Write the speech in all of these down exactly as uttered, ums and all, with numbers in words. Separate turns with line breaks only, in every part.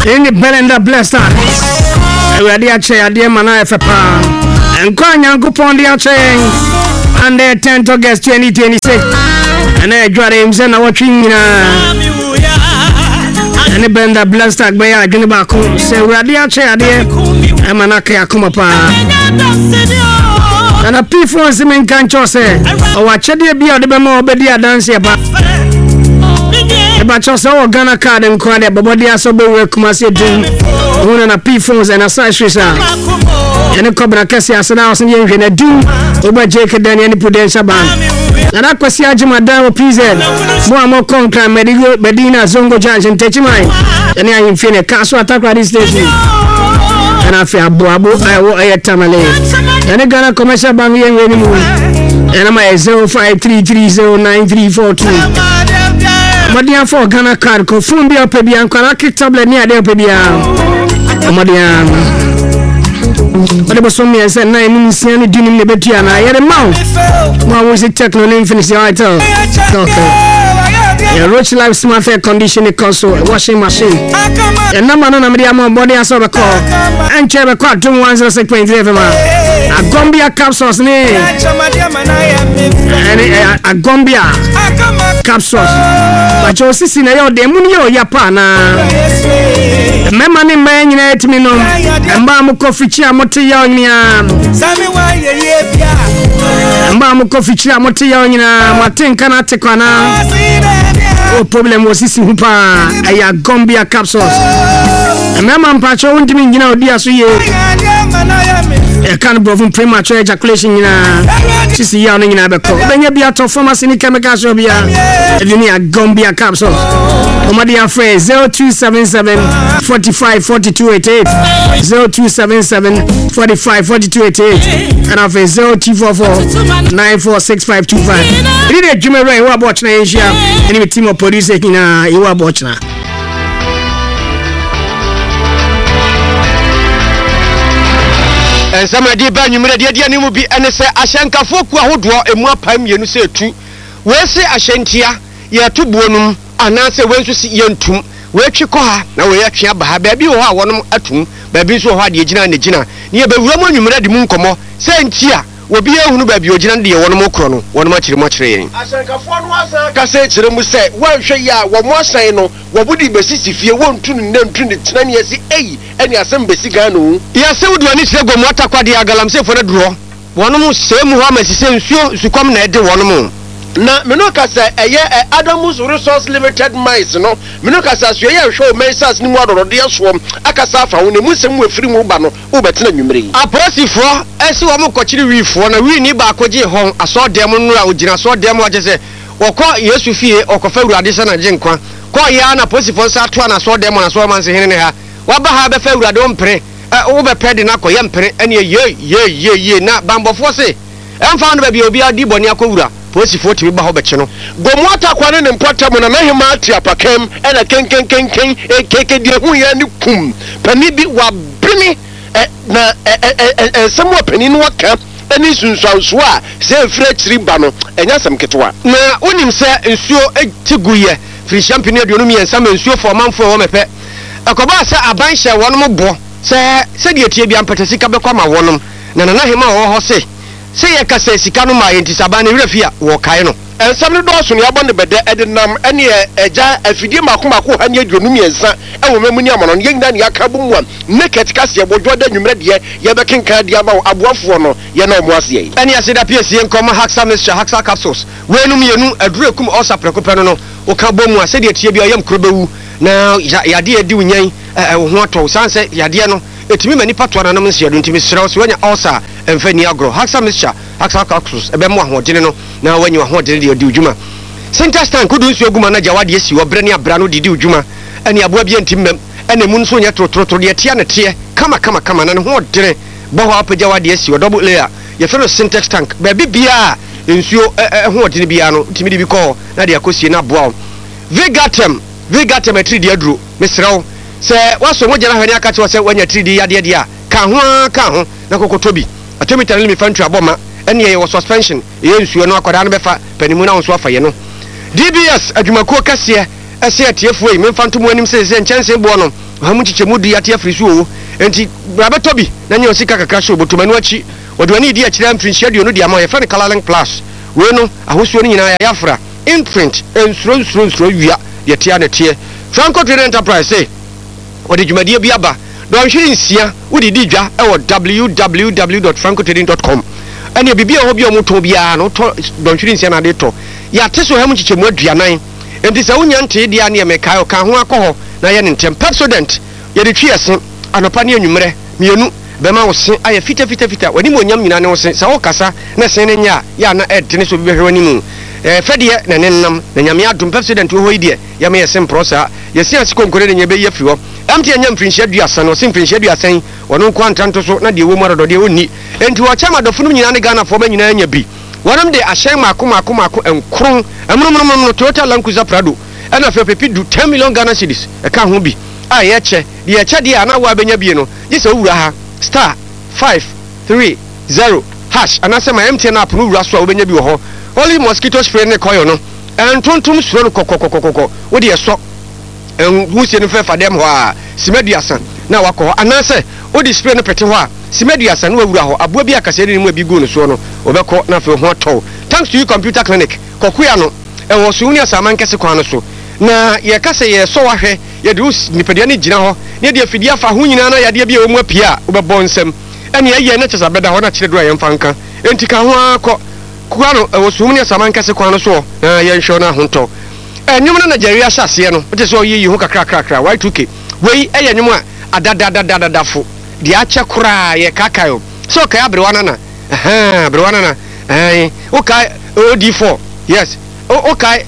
in the Belenda Blaster. Ready a chair, dear Mana Fapa. And Kanya Kupon the chain. And the tenth of August twenty twenty-six. And I draw him and I watching. And the Belenda Blaster by a Gunabaku. Say, ready a chair, dear. And Manaka Kumapa. And a P four Simin Cancho say, oh, watch the beer, the Bemo, Bedia dance here. But just all Ghana card and quite a body as a boy, Kumasi Jim, one and a P phones and a side street. And a Cobra Cassia, as an house and young and a do over Jacob than any prudential band. And I was here, Jim Adamo P Z, more and more concrete, Medina, Zongo Judge, and Techimai. And I am feeling a castle attack at this station. And I feel Boabo, I will air Tamale. And a Ghana commercial bank anymore. And I'm a zero five three three zero nine three four two. Madia for Ghana card, Kofumbia Pebia, and Karaki tablet near their Pebia. Madia. But it was some years and nine minutes and doing the Betiana. I had a mouth. What was it? Techno Infinity Item. Okay. A Roach Life Smart Air Conditioning Console, washing machine. A number of Namidiamo body as a call. And Cheva Quad two one zero six point three. A Gombia capsules name. And a Gombia capsules. But you're sitting there, Demunio Yapana. Remember, man, you know, to me, no. And Mamu Coffee Chia Motia. Mamu Coffee Chia Motia, Martin Kanatekana. Oh, problem was this in Pa, a Gombia capsules. Remember, Pacho won't mean, you know, dear, so you can't prove premature ejaculation in a she's young in Abaco. Then you be out of pharmacy in chemicals, you'll be a Gombia capsules. Omadia phrase zero two seven seven forty-five forty-two eighty-eight zero two seven seven forty-five forty-two eighty-eight and of zero two four four nine four six five two five. Read it, Jimmy Ray, what watch Asia, and your team of producer in a you are watching.
And somebody ban you made the idea will be and say Ashanka folk who draw a more pime you say two. Where say Ashantia, ye two bonum, and answer when you see yen tomb. Where you call her, now we actually have baby or one atum, baby so hard the Gina and the Gina. Near the Roman you made the moon come, saying Tia. Will be a who baby or Gina, one more chrono, one much much rain. Ashanka for was a cassette to them say, well, say ya, one more say no, what would it be if you won't tune them to the ten years, eh, and your son Bessigano? Yes, so do I need to go Mata Quadia Galam say for a draw. One more same Muhammad says, you come at the one more. Na menoka say eye Adamus Resource Limited Mines no menoka say so ye show mensas ni modoro de so akasa fa wo ne musem we firi mu ba no wo betena nwumre aposifo ese wo mokọchiri wifo na wi ni ba akọje hon aso dem no a ogina so dem wa je se wokọ Yesu fie okofa urade se na je nkwa ko ya na aposifo sa to na so dem na so man se hene ne ha wa ba ha be fa urade ompre wo be pede na ko ye mpre ene ye ye ye ye na bambofo se emfa no ba bi obi adi boni akowura Posi forty we baho beche no. Gomwata kwane ne mpota mo na mehima ati apakem e na ken ken ken ken e keke die hu ya ni kum. Pani bi wa bini na e semu pani no waka ani sunsanso a se fre chiri ba no enya sam ketwa. Na onim se nsuo etiguye free champion aduonu mi ensam nsuo for manfo wo mepe. Akoba se aban hye wonom bo se se de tie bia mpata sika be kwa ma wonom. Na na hema wo ho se say ya kasa sika no ma yenti sabane refia wo kai no ensam ne do so ne abon de bede edinam ene eja afidie makoma ko ha ne aduonu miensa e wo memuni amono ne yinda ne akabu mu naked kase bodwo da nwumre de ye be kenka de ama aboafo no ye na omo ase yi ene ase da pse nkoma Haxa Mixture Haxa capsules we no mienu adure kum osa prekope no no wo ka bomu ase de tie bia yam krobewu na yade edi wunyan wo ho ato sanse yade no etimi mani patwa na no nsia do ntimi srawo so wanya osa emfani agro Haxa Mixture Haxa capsules ebe mo ahodene no na wanya ahodene de odi udwuma center stand kudu nsu aguma na jawade esi obre ne abra no didi udwuma ene aboa bia ntimem ene mu nso nya trotrotro de tia ne tie kama kama kama na ne hodene bo ho apajawade esi double layer ye fero center tank ba bibia nsuo hodene bia no ntimi de bi ko na de akosie na boa Vegatem Vegatem atri de aduro mesrawo se waso mo jana hwani aka che wose wanya three D yade yade a ka ho ka ho na kokotobi atomi tane mi fantu aboma ene ye suspension ye nsuo no akoda no befa panimu na nso afa ye no D B S adwumakuo kase ese atiefuo yi me fantu mo anim se se nchense bo no hamu chichemu du yate afiri so o enti brabe tobi na nye osika kakra so botomanu achi odwani di akira mfinhia duo no di ama ye fa ne Colorlink Plus we no ahosuo no nyina ya yafra imprint ensuro nsuro nsuro wia ye tia ne tie Franco Trading Enterprise say odi dwumadie bi aba don hwiri nsia wodi di dwa e wo w w w dot franco trading dot com ene bibi e ho bi o muto bia no to don hwiri nsia na de to ya teso hamu chichemu aduanan enti se wonya nte dia ne me kai o ka ho akọ na ye ne ntem Pepsodent ye de twi ese anopa ne anwumre mienu bema wo se aye fita fita fita wani mo nyam nyina ne wo se sa wo kasa na se ne nya ya na edene so bi behwe ni mu eh fede na ne nam na nyame adom Pepsodent wo hoyi de ya me yesem prosa yesi asikonkore ne nyebe ye firi ho amte nyam finhia duasa no sim finhia duasan wono ko antanto so na de wo marodo de onni enti wo chama dofunu nyina ne Ghana fo ma nyina nya bi wonam de ahyen mako mako mako enkron emromromromro Toyota Land Cruiser Prado ana fe pepi du ten million Ghana cedis e ka ho bi a ye che de ye che de ana wa benya bi no ye se wura ha star five three zero hash ana se ma M T N app no wura so a benya bi wo ho only mosquito spray ne koyo no entontom suro no kokokokoko wo de ye so en husie no fe fa dem ho a simeduasan na wakọ ana se wo de spray no pete ho a simeduasan no wura ho aboa bi akase ni mu bi go no so no obekọ na fe ho to thanks to you computer clinic kokuya no e wo so uni asaman kese kwan no so na ye kase ye so wahwe ye de nipadia ne gina ho ne de afidi afa ho nyina na ye de bia o mu apia obebọ nsem ene ye ne chesa beda ho na kire do ye mfanka enti ka ho akọ kuwa no e wo so uni asaman kese kwan no so na ye nhwe na ho to enyum na Nigeria hyase no wote so yi ho kakra kakra Y two K wei eye nyum a adadadadadafo de ache kura ye kakayo so kai abrewana na eh abrewana na eh o kai O D four yes o kai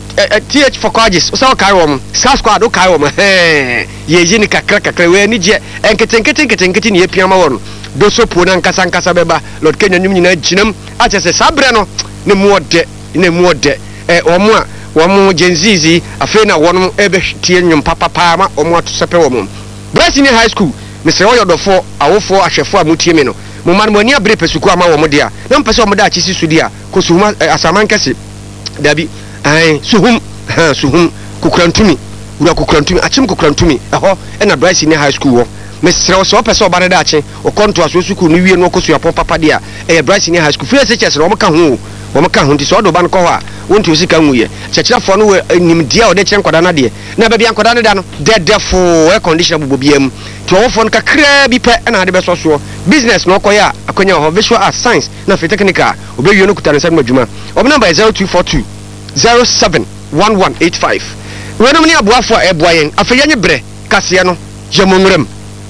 T H for Quadis so kai wo Scar Squad o kai wo eh ye yi ni kakra kakra we ni je enkete enkete enkete enkete ni epiama wo do so po na nkasa nkasa beba Lord Kenya nyum nyina ginam ache se sabre no ne muode ne muode eh omo a womo genzizi afi na wono ebe tie nyum papa pa ma omo atosepe wo Bresini High School Mister Oyodofo awofo ahwefo amutie me no mo man mo ani abre pesuku ama wo mo dia na mpese wo mo da achisi sudia ko suhuma asaman kase dabi ai suhum ha suhum kukrantumi ura kukrantumi achim kukrantumi eho na Bresini High School wo Mister Oso pese oba ne da ache o konto aso suku no wie no ko suapo papa dia e Bresini High School free S H S no mo ka ho wo mo ka ho ndi so do ban ko ho a wonti osika nwuye chechirafo no nimdia o de kire nkwada na de na ba bia nkwada ne da no dedefo air conditioner bobobiam to wofo no kakra bi pe na de beso so business no koya akonya ho visual art science na fe technical obewie no kutare nsem adwuma obi number zero two four two zero seven one one eight five we no mni aboafo a eboayen afeye nye bre kase no yemonrem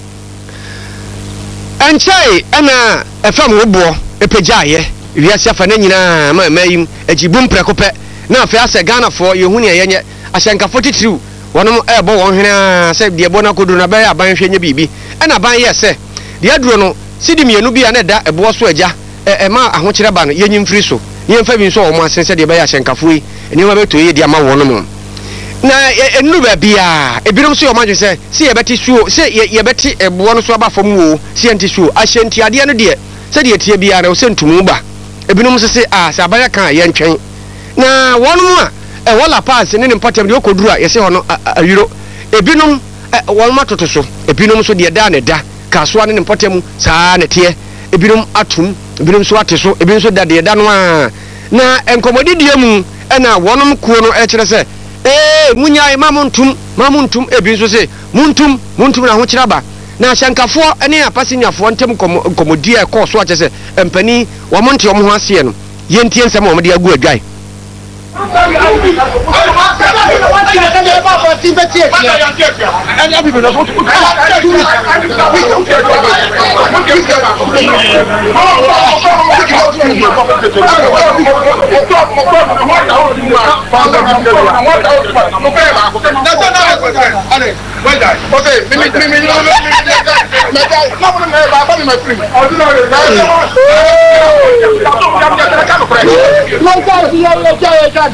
anchai ana efam wobo epejaye wiase afa na nyina ma mayim agibum prekope na afa ase Ghana for yehu ne yenye ahyanka forty-three wonom ebo won hwena se de ebo na koduro na ba ya ban hwenye bibi na ban ye se de aduro no sidi mienu bia na da ebo so agya e ma ahokire ba no yenyim firi so yemfa bi so o mo asense de ba ya ahyanka foi eni ma beto ye de ama wonom na enu ba bia ebinom so yo ma se se ye beti suo se ye beti ebo no so aba fam wo se enti suo ahyanti ade no de se de tie bia na o se ntumu ba ebinom sese a se abaya kan ye ntwen na wonum a e wala pass ne ne mpatam de okoduru a ye se hono ayuro ebinom won matoto so ebinom so de da ne da kaso ne ne mpatam saa ne tie ebinom atum ebinom so ate so ebinom so da de da no a na enkomodi die mu e na wonum kuo no e kire se eh munyai mamuntum mamuntum ebinom so se muntum muntum na ho kire ba na shankafo ene apasinyafo ntem komodi e ko so ache se empani wo monte wo ho ase no yentie nsem wo de agu adwai
okay, me me me me me me guy, no no me ba ba my friend. No guys, you are okay, okay.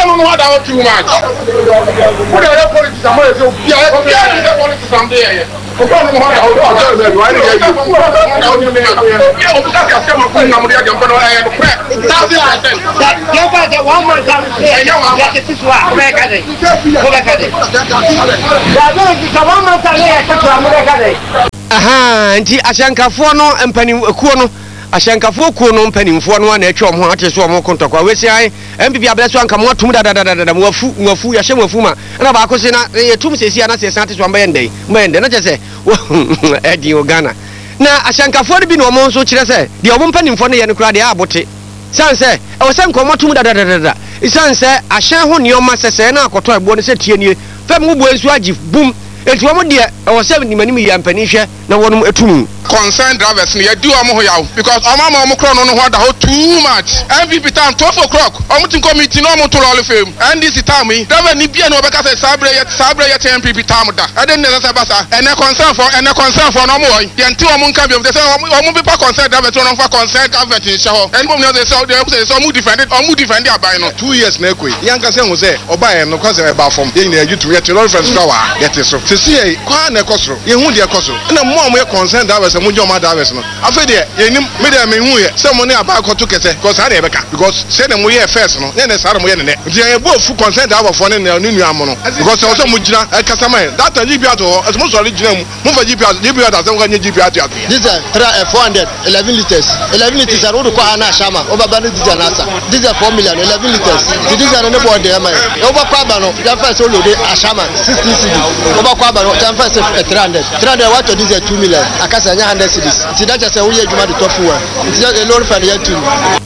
Too much.
aha nti asyankafoɔ no mpanim kuo no asyankafoɔ kuo no mpanimfoɔ no na atwa ɔmo ate so ɔmo kontɔkwa wesi ai M P P abɛso anka mo atum da da da da mo afu mo afu ya hye mo afu ma na ba ko se na yetum sesi ana se sante so ambɛn dɛn mbɛn dɛn na kyɛ sɛ ɛdi o Ghana na asyankafoɔ no bi no ɔmo nso kyerɛ sɛ deɛ ɔmo mpanimfoɔ no yɛ no kura deɛ abote san sɛ ɛwɔ sɛ nkɔmɔ tum da da da da isan sɛ ahyɛn ho nneɛma sɛsɛ na akɔtɔ ɛboɔ no sɛ tie nie fam mo bo nso agye bum enti wɔn deɛ ɛwɔ sɛ nimanim yɛ mpanin hwɛ na wɔn etum
concerned drivers ni yɛdi wɔn ho yaw because ɔmo ama ɔmo korɔ no no ho ada ho too much M P P time twelve o'clock ɔmo ti committee na ɔmo to lɔɔre fam N D C time yi driver ni bia na ɔbɛka sɛ saa abirɛ yɛ saa abirɛ yɛ kyɛ M P P time da ɛde ne sɛ basa ɛnɛ concern for ɛnɛ concern for na ɔmo wɔ yɛn ti ɔmo nka bi ɔmo sɛ ɔmo bi pa concern drivers na ɔmo fa concern government nhyɛ hɔ ɛni bɔn mi sɛ sɛ sɛ ɔmo defend ɔmo defend aban no
two years na ekoyi yɛn kasa ho sɛ ɔba yɛn no kasa ɛba fam yɛn nyinaa yutu yɛte lɔɔre fam sika wa yɛte so sisi yɛ kwa na ɛkɔ soro yɛn hu deɛ ɛkɔ soro ɛna mo a mo yɛ concern drivers mo gye ɔmo drivers no afei deɛ yɛnim me deɛ me hu yɛ sɛ mo ne aba akɔto kɛsɛ because saa deɛ ɛbɛka because sɛ na mo yɛ first no ne ne saa na mo yɛ ne nɛ nti yɛn bo fu concern driver fo ne ne ne nua mo no because sɛ ɔsɛ mo gyina ɛkasa ma yɛ data G P R to hɔ ɛsɛ mo sɔre gyina mu mo fa G P R G P R asɛm ka nye G P R to ato
diesel four hundred eleven litres eleven litres are wo ko ana shama obaba no diesel na asa diesel four million eleven litres the diesel ne bo de ma yɛ oba kwa ba no ya first load ashama sixty cedis oba kwa ba no ya first three hundred three hundred what to diesel two million akasa nya one hundred cedis ti da sɛ wo yɛ adwuma de top one ti da load fan yɛ two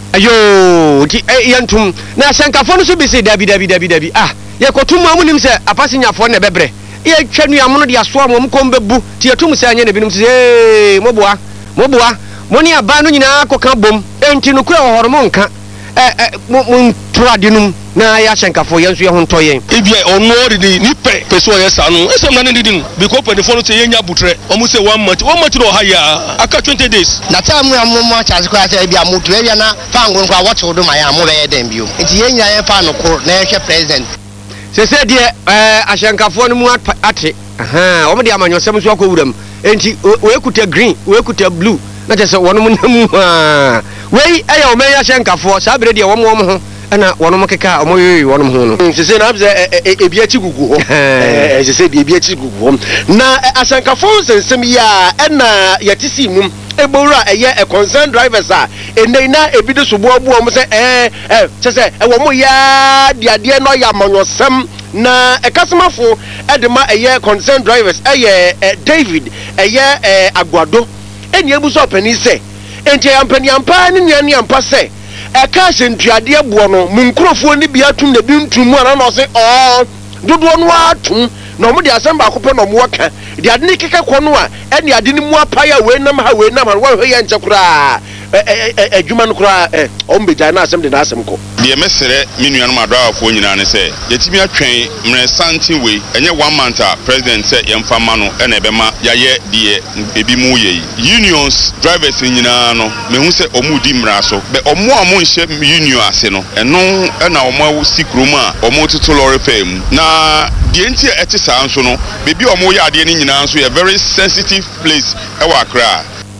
ayo ti yɛntum na asyankafo no so bi se dabi dabi dabi dabi ah yɛkɔtum mu amunim sɛ apasenyafoɔ na bɛbrɛ yɛtwa nuamono de asoa mo mkɔm bɛbu ti yɛtum sɛ anyɛ na binom sɛ ee moboa moboa mo ne aba no nyinaa kɔka bom enti no kura wɔhɔre mo nka ɛ mo ntorade nom na yɛ asyankafo yɛn nso yɛ ho ntɔ yɛn
ebia ɔno de de ni pɛ pɛso yɛ sa no ɛsɛm na ne didi no because pɛdefo no sɛ yɛnya butrɛ ɔmo sɛ one month one month no ɔha yɛ aka twenty days
na time ya mo mo charge ko asa bia mo to bia na fa ngon kwa wɔte do ma ya mo bɛyɛ den bio nti yɛn nyina yɛn fa no koro na yɛhwɛ president
sɛsɛ deɛ ɛɛ asyankafoɔ no mu ate aha ɔmo de amanyɔsɛm nso akɔ wuram enti wɔekuta green wɔekuta blue na kyɛ sɛ wɔn mo nam ha wei ɛyɛ ɔmo yɛ asyankafoɔ saa bere deɛ wɔn mo ho ɛna wɔn mo keka ɔmo yoyi wɔn ho no
sɛsɛ na sɛ ebi akyi gugu hɔ ɛɛ sɛsɛ deɛ ebi akyi gugu hɔ na asyankafoɔ nsɛnsɛm yi a ɛna yɛte si mu ebowura ɛyɛ ɛ concern drivers a enei na ebi de so boabu ɔmo sɛ ɛɛ ɛ kyɛ sɛ ɛwɔ mo ya deadeɛ no yɛ amanyɔsɛm na ɛkasemafo ɛde ma ɛyɛ concern drivers ɛyɛ ɛ David ɛyɛ ɛ Aguado ɛni ebu so ɔpɛni sɛ enti yampani yampa ne nua ne yampa sɛ ɛka ahyɛntuadeɛ boɔ no mu nkurɔfoɔ ne bi atum na bi ntum mu ana na ɔse ɔɔ dodoɔ no atum na ɔmo de asɛm baako pɛ na ɔmo wɔka de ade ne keka kɔ no a ɛne ade ne mu apae a wei nam ha wei nam ha wɔhwɛ yɛ nkyɛ koraa adwuma no koraa ɔmo begyae na asɛm de na asɛm kɔ
deɛ mɛsrɛ me nuanom adoafoɔ nyinaa ne sɛ yɛtumi atwɛn mmerɛ santen wei ɛnyɛ one month a president sɛ yɛmfa ma no ɛna ɛbɛma yɛayɛ deɛ ebi mu yɛ yi unions drivers nyinaa no mehu sɛ ɔmo di mmara so bɛ ɔmo a ɔmo nhyɛ union ase no ɛno ɛna ɔmo si kurom a ɔmo toto lɔre pɛɛ mu na deɛ nti a ɛte saa nso no beebi a ɔmo yɛ adeɛ no nyinaa nso yɛ very sensitive place ɛwɔ Accra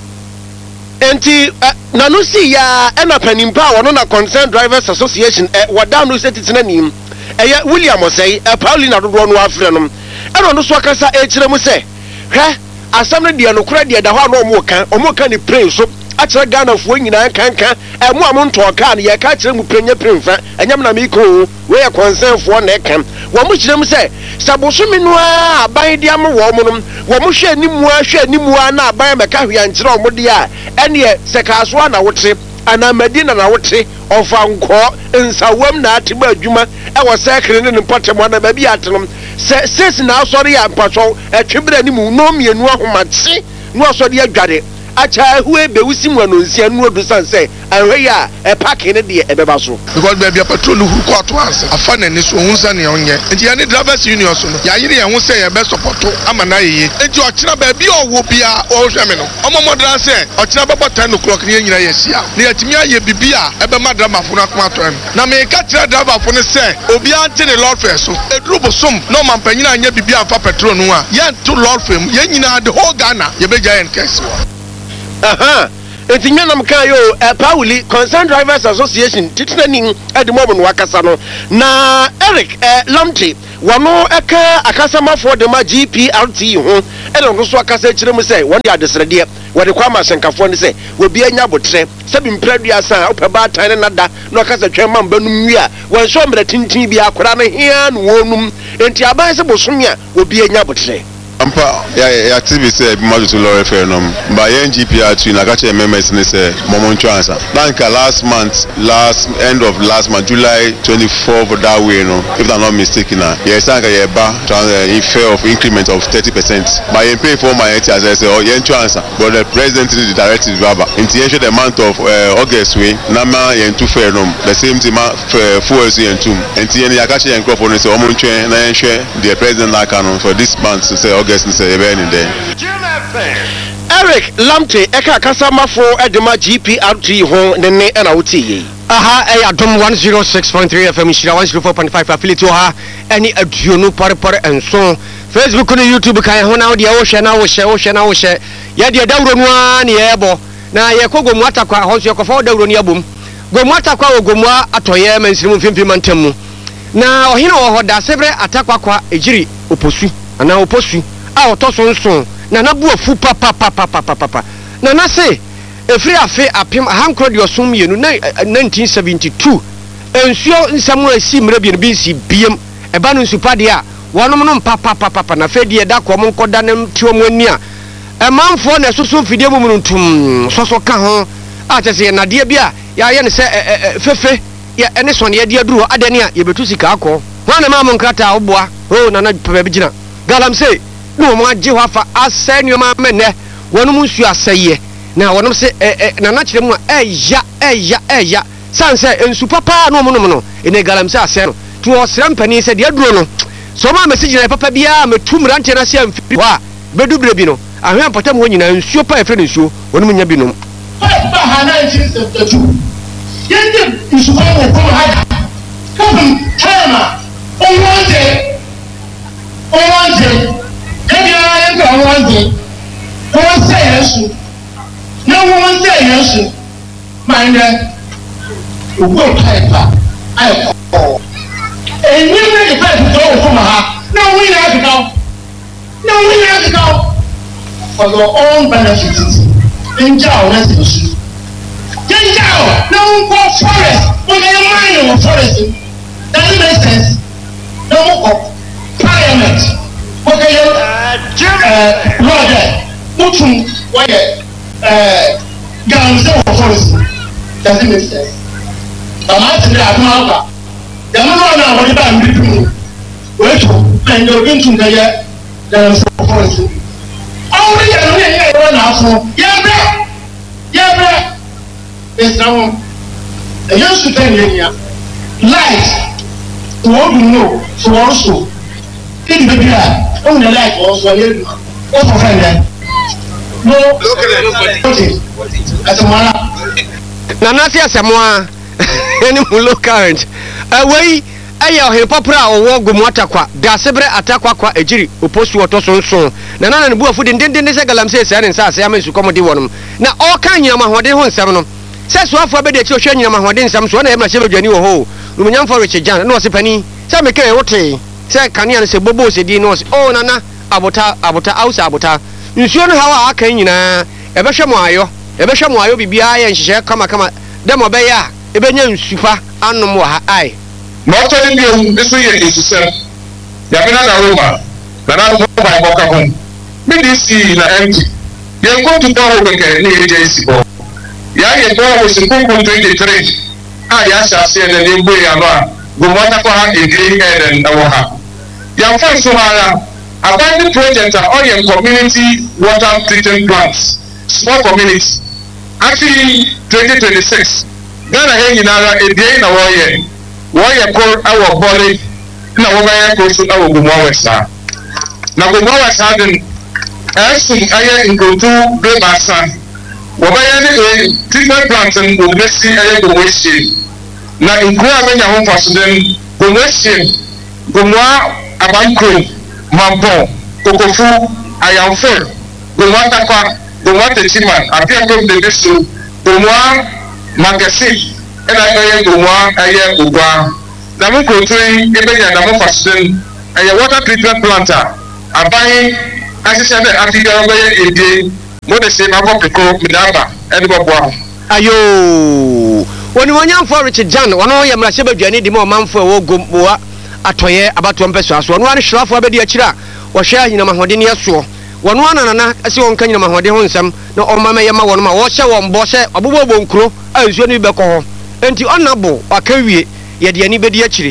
enti nanu si ya ɛna panimpa a wɔno na concerned drivers association ɛ wɔda no sɛ titena nim ɛyɛ William Osei ɛ Paulina dodoɔ no afrɛ no ɛna ɔno so akasa ɛkyerɛ mu sɛ hwɛ asɛm no deɛ no kora deɛ da hɔ a na ɔmo ka ɔmo ka ne pray so akyerɛ Ghanafoɔ nyinaa kanka ɛmo a mo ntɔɔ kaa no yɛka kyerɛ mu prɛnyɛ prɛmfa ɛnyam na meekɔ weyɛ concernfoɔ na ɛka wɔn mo kyerɛ mu sɛ sɛ bosome no a aban de ama wɔn mo no wɔn mo hwɛ anim a hwɛ anim a na aban mɛka hwɛ ankyerɛ wɔn de a ɛneɛ sɛ kaasoa na wote anaa Madina na wote ɔfa nkɔɔ nsawam na ate ba adwuma ɛwɔ sɛkere ne ne mpɔtɛm ana baabi ate no sɛ sesi na asɔre yɛ mpasɔw ɛtwe berɛ anim no mmienu ahomate no asɔre adware acha hu ebe wusi mu anonsia nu odu san say anhwe ya e park ne de e beba so
because baby petrol hu ko to anse afa na ni so hunsa ne onye nti ya ne drivers union so no ya yire ye hu say ye be support amana yeye nti o kira baby owo bia o hwe me no omo modran say o kira bebo ten o'clock ne nyina ye sia ne yatimi aye bibia e be madama fo na kuma to en na me ka kira driver fo ne say obi ante ne lord fair so edru bosom no man panyina anya bibia afa petrol no a ye to lord fair ye nyina the whole Ghana ye be giant case
aha enti nyanam kan yo uh, Pauli Concerned Drivers Association titina nin edimo no wakasa no na Eric uh, Lamte wano eka akasama for the ma G P R T ho ele no so akasa kire mu say won ya desrede wode kwa ma senkafo ne say wo bia nya botre sabi mpradua san opeba tan na da no akasa twen ma banum wi a won so mra tintin bia akora ne hia no wonum enti aban se bosomia wo bia nya botre
ampa ya ya T V say bi madu to law referendum ba yen G P R T na ka che M M S ne say momon chance banka last month last end of last month July twenty-fourth for that way no if I'm not mistaken na yes anka ye ba in fair of increment of thirty percent by yen pay for my as I say oh yen chance but the president the directive baba into yen the month of uh, August we na ma yen two fair no the same thing ma fuel yen two into yen ya ka che yen crop on say omon twen na yen share the president na can for this month to say August say even in there.
Eric Lamte eka kasama for edema G P R T ho ne ne na wuti
aha e adom one oh six point three F M shira one oh four point five affiliate ha any aduonu pare pare enso Facebook no YouTube kan ho na de wo hwe na wo hwe wo hwe na wo hwe ya de dawro no a ne yebo na ye kogomu atakwa ho so yekofa dawro no abom gomu atakwa wo gomu atoye mansimu mfimfim mantam na ohina wo ho da sebre atakwa kwa ejiri oposu ana oposu a otoso nso na nabu afu papa papa papa papa na na se efri afe apem hankro de osum yenu na nineteen seventy-two ensuo nsamu asi mra bi no bi si biem eba no nsupa de a wonom no papa papa papa na fe de da ko mo nkoda nem tiwo mo ani a emanfo na soso fidie mu ntum soso ka ho a tese na de bi a ya ye ne se fefe ya ene so ne de aduru adani a ye betu sika akọ ho na ma mo nkrata oboa o na na papa bi gina galamse no mo agye ho afa asenyo ma menne wonum nsu aseye na wonum se na na kire mu eya eya eya sanse ensu papa no mo no no ene galamse ase no to osram pani se de aduro no so ma message na papa bia metum rante na se amfiri wa bedubre bi no ahwe potam ho nyina ensu pa efre nsu wonum nya bi no
ba ha nineteen seventy-two yende ensu pa wo ko ha come tema on one day on one day Ebi ara yẹn ka wọn di wọn sẹ yẹn su na wọn sẹ yẹn su máa ń dẹ ògbó ìka ìpa ayẹ kọ ẹ̀yìn ní ìpa ìpìtọ́ wò fún ha na wọn yìí náà kíkà na wọn yìí náà kíkà for your own benefit ń jà ọ lẹsìn oṣù yẹn jà ọ na wọn kọ forest wọn kẹ yẹn máa yẹn wọ forest doesn't make sense na wọn kọ parliament. Okay, uh, Roger, Mutum, why, uh, Gamze or Forest, doesn't make sense. But I said, I don't know. The man now, what about me? Wait, and you're going to the Gamze or Forest. Oh, we are here, run out for, yeah, bro, yeah, bro. There's no one. I used to tell you here, light, to what you know, so also. In the beer, on the light also, what for friend? No, look at it. As a man,
Nanasi Samoa, any low current. Away, Aya, him popra or walk Gumuatakwa, Dasebre Atakwa, a jury, opposed to a toson so. Nana and Buafood in Dindinagalam says, and Sass, I mean, to comedy one. Now, all kind of Mahwadin Seven. Says one for better to show you Mahwadin some sort of Massive Genio Ho, Lumian for Richard Jan, no penny, some make a say Kanya say Bobo say Dinos, oh Nana, Abota, Abota, House Abota. You should know how I can, you know, a Beshamoyo, a Beshamoyo be I and she come a come a demo beya, a Benyan super, and no more I.
Not telling you this way is to say, the Aroma, but I don't know my walk home. Maybe see in empty. You're going to borrow with an agency. Yeah, you're going with some people twenty-three. I asked us in the name of Gumwataka in green head and Nawaha. Young friends who are abandoned project are all your community water treatment plants. small community. Actually, twenty twenty-six, Ghana here in our area na warrior, warrior call our body, na warrior call to our Gumwa West. Na Gumwa West had an actually I in go to Great Massa. Warrior treatment plant and go next year I go waste. Na in Gumwa when you home for them go waste. Gumwa Abankro, Mampo, Kokofu, Ayamfur, Gumwa Takwa. The one the chairman appear from the district, the one magazine, and I hear the one I hear the one. Namu Kotri, even ya Namu Fashion, and your water treatment planter. I buy, as I said, I think I'm very a more the same about the cook, Midamba, and Bob.
Ayo, when you want for Richard John, one of your Mashaba Jenny, the more man for Gumboa, Atoye, about one person, one one shop for Bedia Chira, or share in a Mahodinia store. One one and as you can you mahode honsam no or mama yama one ma washa one bosse abubo bonkro as you ni beko enti onabo akawie ye de ani bedi akiri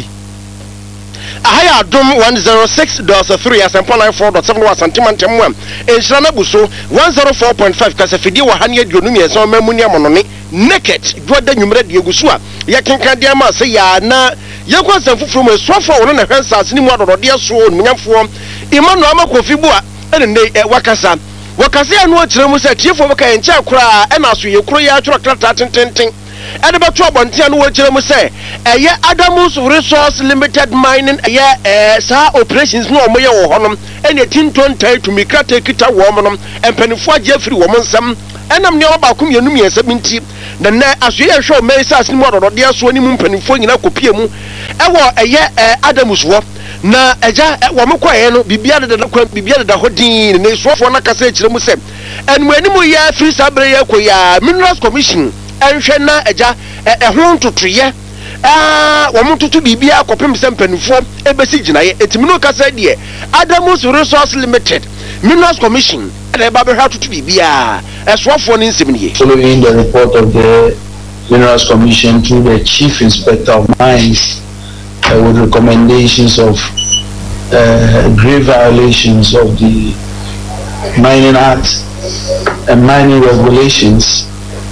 ahaya dom one oh six point three asempo nine four point seven one centimeter mu enhira na buso one oh four point five kasafidi wa hane aduonu mienso mamuni amonone naked dwoda nwumre de egusu a ye kenkan de ma se ya na ye kwasan fufuru mu sofo wona na hwensa asini mu adodode so onmunyamfo imanu amakofi bu a ene wakasa wakasa anu akire mu se tiefo beka enche akura e na so ye kuro ya atwura krata tententen ene beto abonte anu akire mu se eye Adamus Resource Limited Mining eye eh sa operations no omoye wo honom ene tinton tai to mikrata kita wo monom empanifo age afiri wo monsam enam ne oba kum yenum yesa binti na na aso ye hwe o mesa asini mu ododode aso ani mu mpanifo nyina kopie mu ewo eye Adamus wo na eja wo mekwaye no bibia de de kwa bibia de ho din ne sofo na kasa ekire mu se enmu animu ya free sabre ya koya Minerals Commission enhwe na eja ehun tutuye ah wo mututu bibia akopem se mpanifo ebesi ginaye etimi no kasa de Adamus Resource Limited Minerals Commission e ba be hwa tutu bibia esofo ne nsemniye.
Following the report of the Minerals Commission through the Chief Inspector of Mines uh, with recommendations of uh, grave violations of the Mining Act and mining regulations,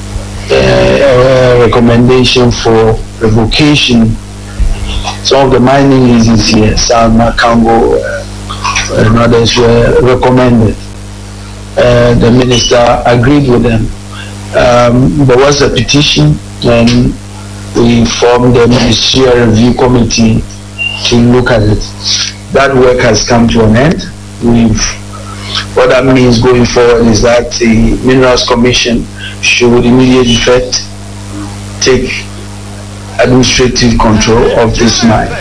uh, a recommendation for revocation. Some of the mining leases here, Salma, Kango, uh, and others were recommended. Uh, the minister agreed with them. Um, there was a petition and we formed a ministerial review committee to look at it. That work has come to an end. We've, what that means going forward is that the Minerals Commission should with immediate effect take administrative control of this mine.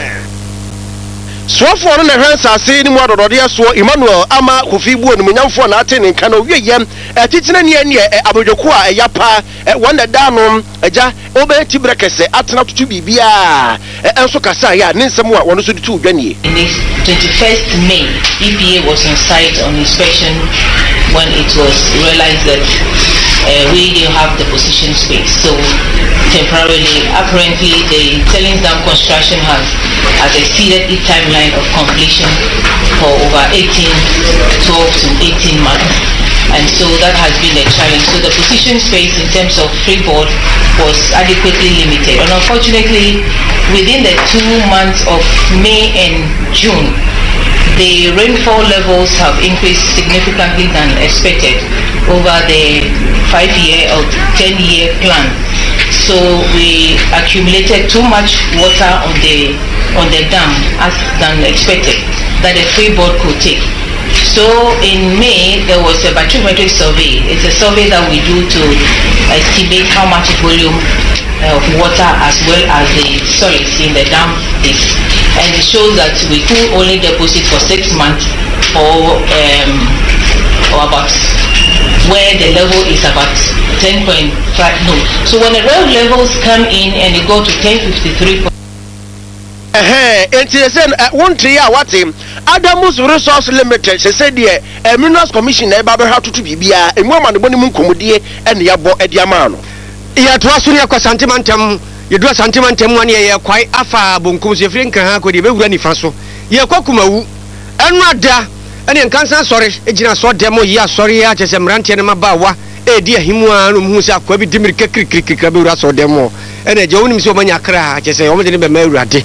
So for na hwensa ase ni mu adodode so Emmanuel ama Kofi Bu onumunyamfo na ate ne nka na wieyem etitina ne ne abodwoko a eyapa wona danom eja obeti brekese atena tutu bibia enso kasa ya ne nsem a wono so tutu dwanie.
In this twenty-first May, E P A was on site on inspection when it was realized that uh, we didn't have the position space. So temporarily, apparently the tailings dam construction has, has exceeded its timeline of completion for over eighteen, twelve to eighteen months. And so that has been a challenge. So the position space in terms of freeboard was adequately limited. And unfortunately, within the two months of May and June, the rainfall levels have increased significantly than expected over the five-year or ten-year plan. So we accumulated too much water on the on the dam as than expected that the freeboard could take. So in May there was a bathymetric survey. It's a survey that we do to estimate how much volume of water as well as the solids in the dam is, and it shows that we could only deposit for six months or um, or about where the level is about ten point five. No, so when the rail levels come in and they go to ten fifty-three.
Eh, enti sen won three a what him Adamus Resource Limited se said the Minerals Commission na ba be ha tutu bibia emu ama ne boni mu nkomodie ene ya bo edi ama no
ya to aso ne kwa santimantam ye do santimantam wane ye kwai afa bonkum se firi nkan ha ko de be wura nifa so ye kwakumawu enu ada ene nkansa sori ejina so demo ye asori ya chese mrante ne mabawa e di ahimu a no hu se akwa bi dimiri kekrikirikira be wura so dem o e na je wonim se o manya akra a chese o mo de be ma awurade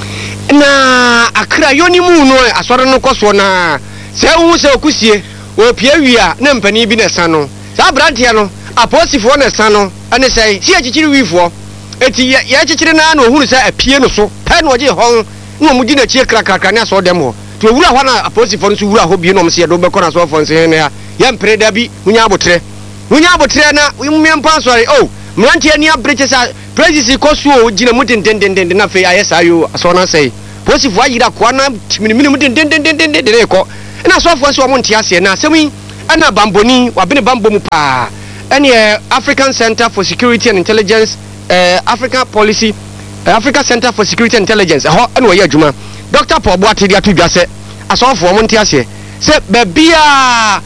na akra yoni mu no asore no koso na se hu se okusie o pia wi a na mpani bi na sa no sa brantia no aposifo na sa no ane sei si achichiri wifo eti ya achichiri na na ohuru se apie no so pa na oje hon na mu di na chie krakrakra na so dem ho to wura ho na aposifo no so wura ho bi no mse do be kɔ na so fo nse ne ya ya mpre da bi hunya abotre hunya abotre na mmempa sorry oh mrantia ni abreche sa president kosuo gina mutendendenden na fe ayesa yo so na sei aposifo ayira ko na timini mini mutendendenden de ko na so fo so mo ntia se na asemi ana bamboni wabene bambo mu pa ene African Center for Security and Intelligence uh, Africa Policy uh, Africa Center for Security and Intelligence ho ene wo ye adwuma Doctor Paul Boate dia to dwa se asofo mo ntia se se babia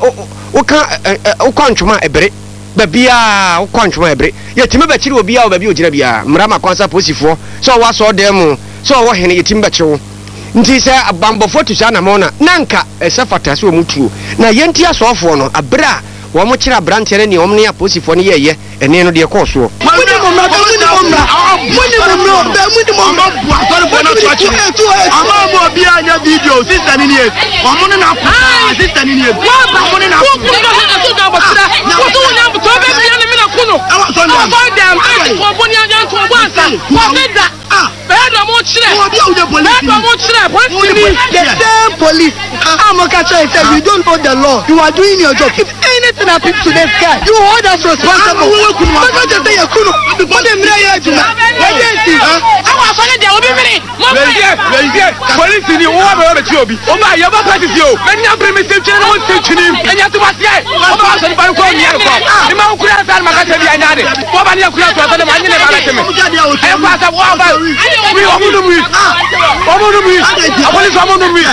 o kan o kwantuma ebre babia o kwantuma ebre yetime ba kiri obi a obabi ogina bia mrama kwansa posifo so wa so dem so wo hene yetime ba kiri nti se abambofo to sha na mona nanka esafata se o mutuo na yenti asofo no abra wo mo kira branch ne ne om ne aposifo ne yeye ene no de koso muni mo mra muni mo mra muni mo mra muni mo mra asore fo na twa kiri ama mo bi anya video sister ni nie o mo na ko sister ni nie o mo na ko ko na so da botira ko so na buto be bi na me na kuno so dem ko boni anya ko bo asa ko be da bẹ́ẹ̀ lọ mú tirẹ̀ bẹ́ẹ̀ lọ mú tirẹ̀ police the same police Amokacha said you don't know the law you are doing your job if anything happens to this guy you hold us responsible but don't just say you kuno but dem re ya juma agency awa so ne dia obi mini leye leye police ni wo ba be ti obi o ba ye ba practice o enya primitive chere won se chini enya to wasia o ba so ni ba ko ni ko ni ma kura sa ma ka te bi anya de wo ba ni kura to to ma nyine ba la teme e kwa sa wo ba we omo no mi omo no mi police omo no mi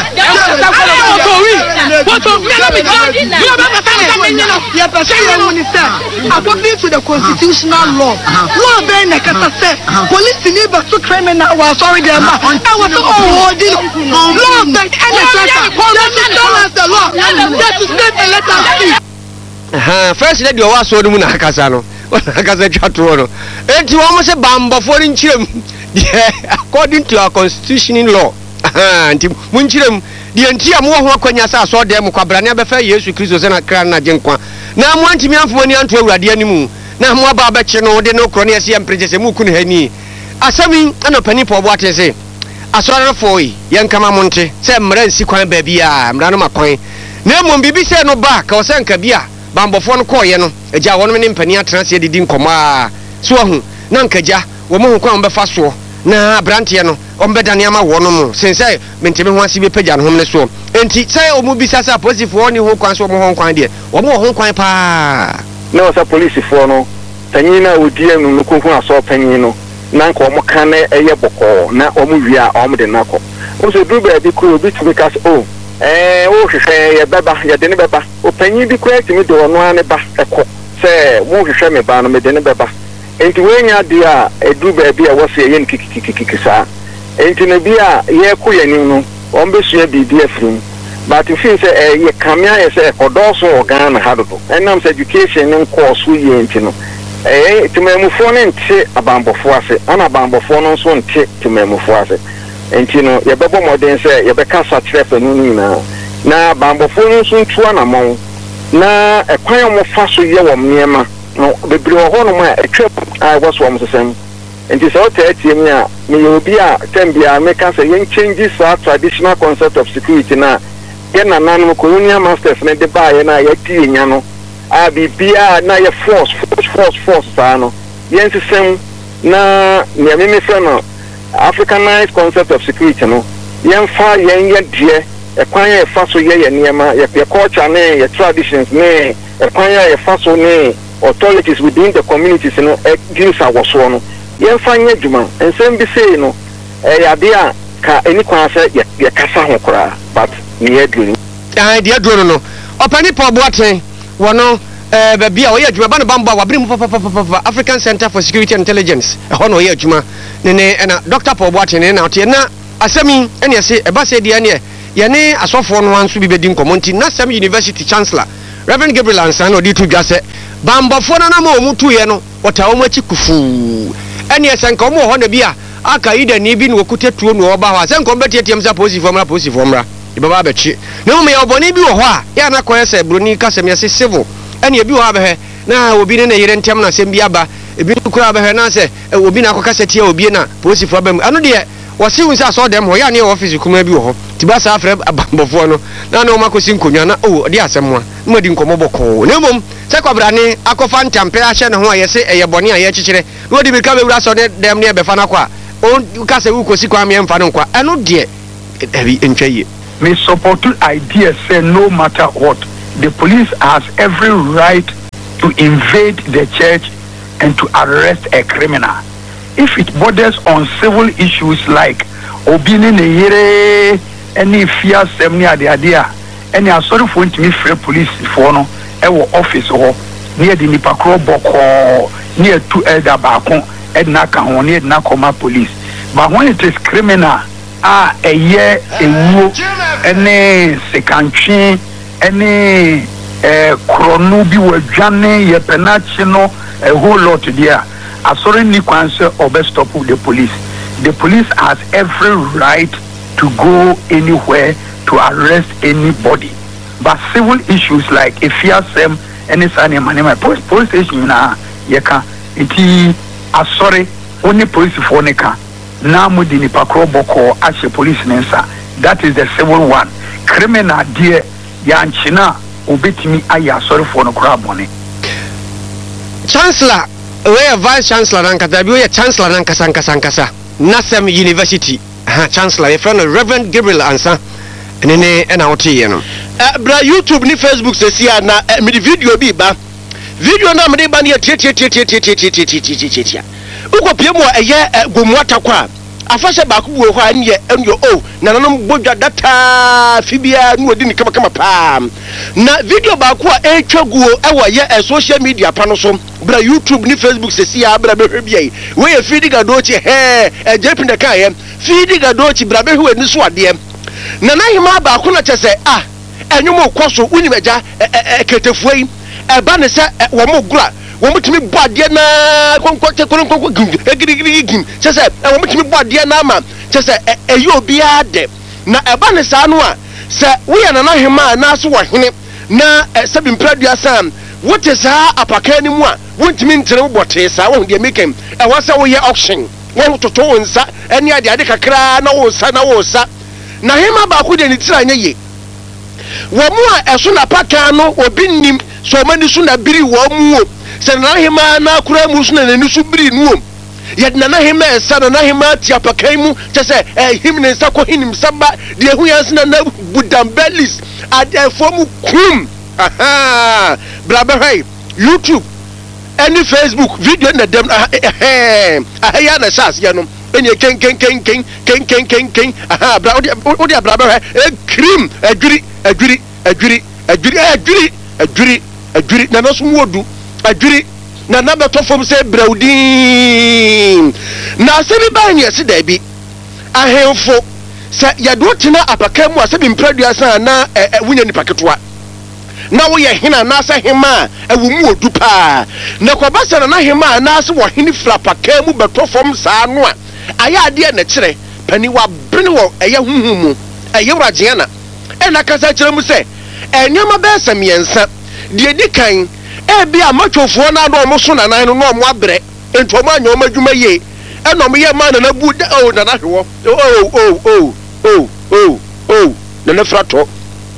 to we what to me na mi you ba ba fa me nyina ya pa say you minister according to the constitutional law law be na kasa say police ni ba to criminal wa sorry dem ma e wa to holding law be any sector that's the law that is not a letter ha first lady o wa so no mu na kasa no kasa twato no enti wo mo se bambofo ri nchirem according to our constitutional law enti mu nchirem di enti am wo ho akwanya sa so dem kwabra ne abefa Yesu Kristo se na kra na genkwa na mo antimi afo ni anto awurade animu na mo aba abeche no de no kro ne ase empreje se mu kunu hani asami ana pani po bo atese asore foi yenkama monte se mra nsi kwan ba bia mra no makwan na mo bibi se no ba ka o se nka bia bambofo no koye no eja wono ne mpani atranse didi nkoma so hu na nkaja wo mo kwan befa so na brantie no ombedane ama wono mo sense mentebe ho ase be pagya no hom ne so enti sai o mu bisasa posifo ni ho kwan so mo ho kwan de wo mo ho kwan pa
na o sa police fo no tanyi na odi anu no konfun aso panyi no na nka o mo kan na eye boko na o mu wi a o mo de nako o so du ba bi ko obi tumi ka o eh o hwehwe ye beba ye de ne beba o panyi bi ko atimi de ono ane ba eko se mo hwehwe me ba no me de ne beba enti wenya dia edu ba bi a wo se ye nkikikikiki sa enti ne bia ye ko ye ni no on be sua bibi afrim but if you say ye kamia ye say kodoso organ ha dodo enam say education in course we ye enti no eh timemufo ne nti abambofo ase ana abambofo no so nti timemufo ase enti no ye bebo modern say ye be kasa trepe no ni na na abambofo no so ntua na mon na ekwan mo fa so ye wo niema no bebre ho no ma etwa ai was wo mo sesem enti so tete mi a me obi a tembia me ka say yen changes our traditional concept of security na ye na nanu colonial masters ne de ba ye na ye di enya no a bibia na ye force force force force sa no yen sesem na me me me say no Africanized concept of security no yen fa yen ye die ekwan ye fa so ye ye niema ye culture ne ye traditions ne ekwan ye fa so ne authorities within the communities no gives our so no yen fa nye djuma ensem bi sei no eh ya dia ka eni kwan se ye kasa ho kora but ni ye duru
ah dia duru no opani po boaten wono eh ba bia o ye djuma ba no bamba wa brim fa African Center for Security and Intelligence e ho no ye djuma ne ne na Doctor Paul boaten ne na ote na asemi ene ese e ba se dia ne ye ne asofo no anso bi bedi nkomonti na Sam University Chancellor Reverend Gabriel Ansan odi to dwa se bambɔfoɔ no na ma ɔmu tuiɛ no wɔta ɔmu akyi kufuu ɛne ɛsɛ nka ɔmu wɔ hɔ na bi a aka yi da ni bi na wɔkuta tuo na ɔba hɔ a sɛ nka ɔmu bɛtiatiam sɛ polisifoɔ mmra polisifoɔ mmra yɛbɛba abɛkye na mmom yɛ ɔbɔne bi wɔ hɔ a yɛ ana kɔyɛ sɛ buroni kasɛm yɛse civil ɛne ebi wɔ hɔ abɛhwɛ na obi ne ne yere ntɛm na asɛm bi aba ebi kura abɛhwɛ na sɛ obi na akɔka sɛ tia obi na polisifoɔ bɛm ɛno deɛ wɔse hu sɛ asɔ dɛm hɔ yɛ ne yɛ office kuma bi wɔ hɔ tiba saa frɛ abambɔfoɔ no na na ɔma kɔsi nkonnwa na o ɔde asɛm ho a na madi nkɔmmɔ bɔkɔɔ na mmom sɛ kwabrane akɔfa ntampɛ ahyɛ ne ho a yɛse ɛyɛ bɔne a yɛkyekyerɛ na wɔde mirika bɛwura sɔ ne dɛm ne ɛbɛfa no akɔ a ɔka sɛ wokɔsi kwan meɛmfa no nkwa ɛno deɛ ɛbi ntwa yie
me support idea say no matter what the police has every right to invade the church and to arrest a criminal if it borders on civil issues like obini ne yere any fear semni ade ade a any asori for ntimi frɛ police for no e wo office ho near the nipa kro boko near to elder baako edna ka ho near na koma police but when it is criminal a eye ewu ene sekantwe ene eh kronu bi wadwane ye penachi no a whole lot there asori ni kwanse obe stop the police the police has every right to go anywhere to arrest anybody but civil issues like if you have them any sign money my police police station na yeka iti asori only police for neka na mu di nipa kro boko ashe police nensa that is the civil one criminal there yanchina obetimi aya asori for no kra bone
chancellor we vice chancellor nankata bi we chancellor nankasa nkasa nkasa Nasem University ha chancellor your friend Reverend Gabriel Ansa ene ne na wote ye no
eh bra YouTube ni Facebook se sia na me di video bi ba video na me ba na tie tie tie tie tie tie tie tie tie tie tie ukopie mu eye gomuata kwa afashe ba ku buo hɔ ane enyo o na nanom bodwa data fibia no odi ni kama kama pa na video ba ku a etwa guo ɛwɔ ye social media pa no so bra YouTube ni Facebook se sia bra behwe biai we ye feed gadochi he e jepi de kan ye feed gadochi bra behwe ni so ade na na hima ba ku na kyese ah enwom koso unimagya ketefuai e ba ne se wo mo gura wo mutimi bɔ adeɛ na konkote konkonko egirigiri gim kyese e wo mutimi bɔ adeɛ na ma kyese eyi obi ade na eba ne saa no a sɛ wo ya na na hima na so wo hene na sebi mpradua sam wote saa apaka ni mu a wontimi ntere wo bɔte saa wo de mekem e wo sɛ wo ye auction wo toto wo nsa eni ade ade kakra na wo nsa na wo nsa na hima ba ko de ni tira nye ye wo mu a ɛso na paka no obi nim so mani so na biri wo mu o sɛ na hima na kura mu so na nani so biri no o yɛ na na hima ɛsa na na hima ti apaka mu kyɛ sɛ eh him ne nsa ko hinim samba de hu yɛn na na budambelis ade fo mu kum aha brabahai YouTube any Facebook video na dem eh ah ya na sas ya no eni ken ken ken ken ken ken ken ken aha bra odi odi brabahai e cream adwiri adwiri adwiri adwiri adwiri adwiri adwiri na no so wodu adwiri na na beto fom se braudin na se bi ba nya se da bi ahemfo se ya do tina apaka mu ase bi mpradua san na wunya ni paketoa na wo ye hina na se hima ewu mu odu pa na kwaba se na hima na se wo hini frapaka mu beto fom saa no a aya ade na kire pani wa bene wo eye huhumu eye wragye na e na kasa kire mu se enyama be samiensa de di kan e bi amatwofo na do mo so na nan no no mo abre entomo anya o madwuma ye e no mo ye ma na na bu o na na hwo o o o o o o na na frato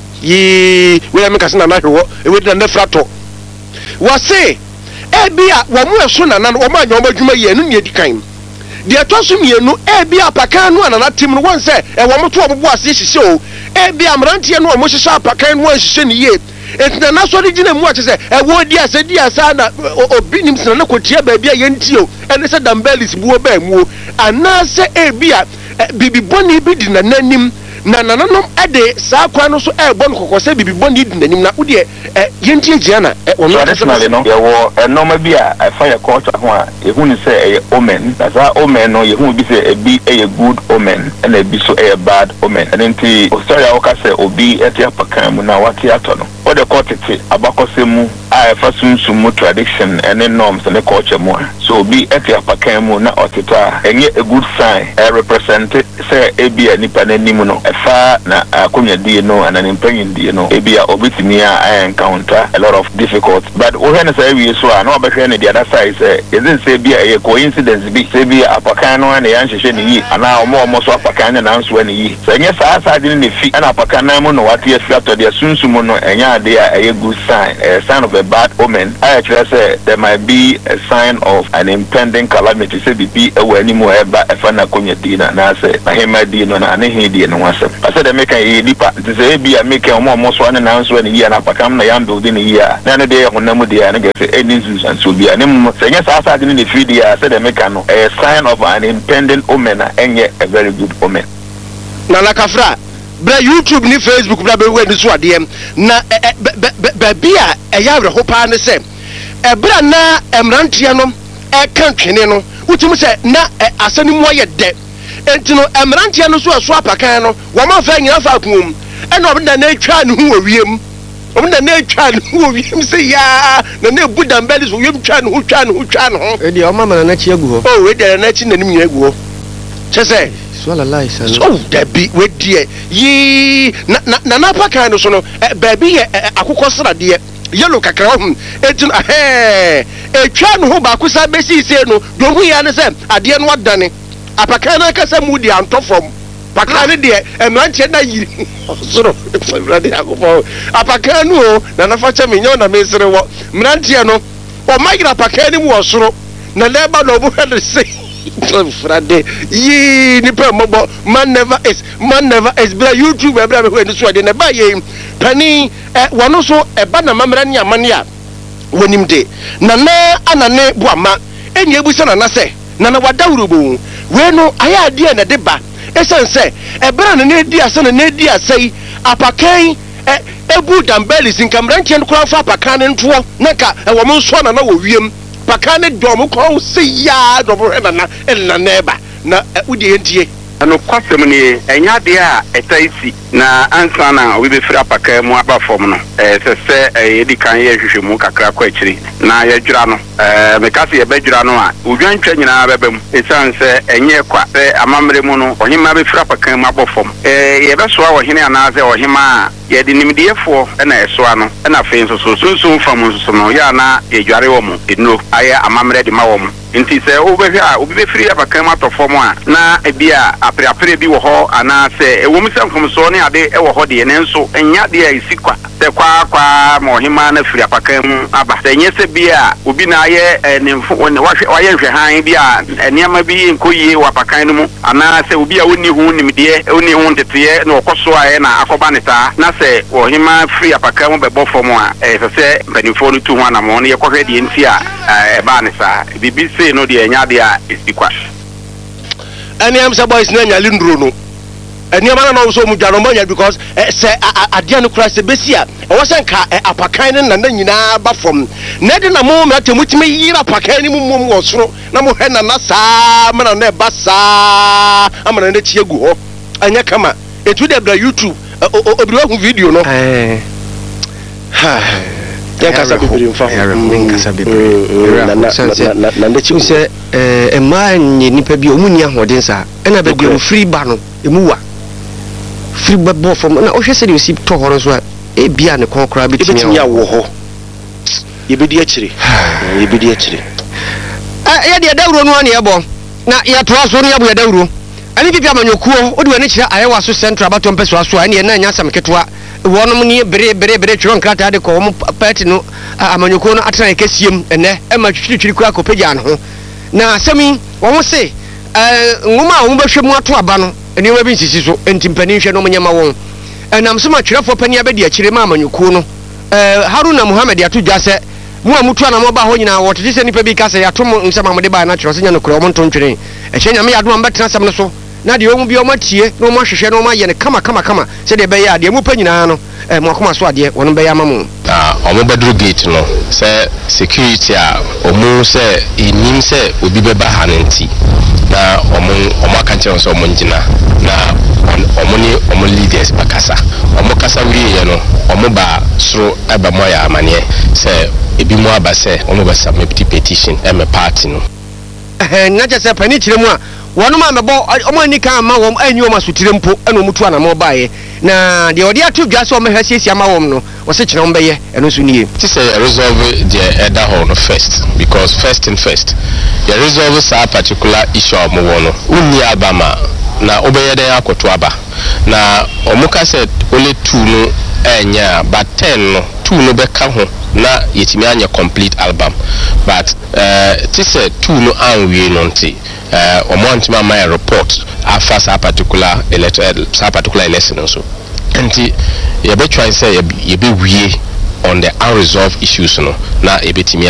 yi we am kase na na hwo e we na na frato wase e bi a wo mo eso na na o ma anya o madwuma ye no ne di kan de atoso mienu e bi apaka no na na tim no won se e wo mo to obo ase hihye o e bi amrantie no o mo hihye apaka no hihye ne ye etina na so de gina mu a kyese e wo di ase di asa na obi nim sina na kotia ba bia ye ntio ene se dambelis buo ba mu ana se e bia bibi boni bi di na nanim na nananom ade saa kwa no so e bo no kokose bibi bo ni dinanim na wo de yentie gia na ono
traditionally no ye wo enoma bi a afa ye culture ho a ehu ni say e omen na za omen no yehu bi say e bi e good omen and e bi so e bad omen and enti o sorry a woka say obi e tia pakan mu na wati ato no o de kotete abakose mu a fa sunsumu tradition and norms and culture mu so obi e tia pakan mu na oteta enye a good sign e represent say e bi nipa na nimu no e fa na akonya die no and an impenyin die no e bi a obitimi a encounter a lot of difficult but o hene say we so a na obehwe ne the other side say isn't say bi a coincidence bi say bi apakan no na yan hwehwe ne yi ana omo omo so apakan na nso ne yi say nye saa saa de ne fi ana apakan na mu no wate afi to de sunsumu no enya ade a good sign a sign of a bad omen I actually say there might be a sign of an impending calamity say bi bi e wani mu e ba e fa na konya di na na say na hema di no na ne he di no wasem I said make a dipa to say bi a make omo omo so na nso ne yi na apakan na yan building ne yi a na no de honamu de na get say any news and so bi anem say nya saa saa de ne fi di a say the make no a sign of an impending omen and a very good omen
na na kafra bra YouTube ni Facebook bra be we ni so ade na ba bia e ya wre ho pa ne se e bra na emrantia no e kan twene no wutim se na asani mu ye de enti no emrantia no so aso apakan no wo ma fa nyina fa kum e na obda na atwa ne hu owiem obda na atwa ne hu owiem se ya na na buda mbeli so wiem twa ne hu twa ne hu twa ne ho
e di o ma ma na chi agu ho
o e di na chi na nim nyina agu ho chese
swala lai sana
so dabi we die yi na na na pakan no so no baby ye akokɔ srade yellow kakra hu etin eh etwa no ho ba kusa besi se no do hu ya ne se ade no adane apakan na kasa mu di antofom pakan de emrantie na yiri soro rade akofo apakan no na na fa chame nyo na mesere wo mrantie no o magira pakan ni mu osoro na leba no bu hede se Friday, ye nipa mobo man never is man never is bra YouTube bra me hwani so de na ba ye pani eh wono so e ba na mamra nya mane a wonim de na na anane boama eni ebusa na na se na na wadawrubo we no aya ade na de ba esense e bra na na di ase na na di ase apakan e ebu dambeli sinkamranche nkura fa apakan nto na ka e wo mo so na na wo wiem pakane dom ko se ya dom heba na na neba na udi entie
ano kwasem ni enya de a etaisi na ansa na we be fira paka mu aba fom no eh se se edi kan ye hwehwe mu kakra kwa akiri na ye dwura no eh me kase ye be dwura no a odwantwa nyina bebem esan se enye kwa se amamre mu no ohima be fira paka mu aba fom eh ye be so a ohine anaze ohima ye de nimdiefo na eso no na fe nso so sunsun fam nso no ya na ye dware wo mu eno aye amamre de ma wo mu nti se obehwe a obi be firi abakan matofom a na ebia apreapre bi wo ho ana se ewom se nkomso ne ade e wo ho de ne nso enya de a isikwa se kwa kwa mohima na firi abakan mu aba se nye se bia obi na aye ne wahwe waye hwe han bia eniama bi nkoyie wa abakan no mu ana se obi a woni hu nimde woni hu ntete na okoso aye na akoba ne ta na se ohima firi abakan mu bebo fom a e se mpanifo no tu ho na mo ne ye kohwe de nti a e ba ne sa bibi say no de enya de a isikwa
ani am say boys na nya lindro no ani am na no so mu dwano manya because say ade no kura se besia e wo se nka apakan ne na nyina ba fom na de na mo ma temutime yira apakan ne mu mu wo soro na mo hwe na na saa ma na na ba saa amana na tie gu ho anya kama etu de bra YouTube obi wa hu video no eh ha ya kasa bibiri mfa ho
men kasa bibiri na na na na chi se eh e ma nyi nipa bi omuni ahoden sa e na ba bi free ba no emu wa free ba bo fom na o hwe se de osi to horo so a e bia ne konkora bitimi
ya wo ho ye bedi akire ye bedi akire
eh ya de dawro no ane ebo na ya to aso no ya bo ya dawro ani bibia manyokuo odi wani kire ayewa so central batom peso aso ane na nya sam ketwa wonom ni bere bere bere twon krata de ko mo party no amanyoko no atena kesiem ene e ma twitwitwiri kura ko pagya no ho na asemi wo mo se eh ngoma wo behwe mu ato aba no eni wa bi nsisi so entimpani hwe no mnyama won enam so ma twerefo pani abedi akire ma amanyoko no eh Haruna Muhammad atu dwase mu amutu na mo ba ho nyina wotete se nipa bi ka se yato mo nsema mo de ba na twero se nya no kura mo ntontwere e hye nya me yado am betena sam no so na de omu bi o matie na o ma hwehwe na o ma ye ne kama kama kama se de be ya de mu pa nyina no eh mo akoma so ade wono be ya mamu
na omo bedru gate no se security a omu se enim se obi be ba ha nti na omo omo akanche so omo ngina na omo ni omo leaders bakasa omo kasa wiye no omo ba soro eba mo ya amane se ebi mu aba se omo ba submit petition e me party no
eh na je se pani kire mu a wono ma mebo omo ani kan ma wom anyi o masutire mpo eno mutu ana mo baaye na de odi atu dwa so o mehwa siesia ma wom no wo se kire mbe ye eno so nie
ti say resolve the elder hall no first because first and first the resolve sa particular issue mo wono unni abama na obeye den akoto aba na omuka said only two no enya but ten no two no be ka ho na yetimi anya complete album but uh ti say two no anwie no nti uh omonti ma my report after sa particular electoral sa particular election so nti ye be try say ye be wie on the unresolved issues no na ebetimi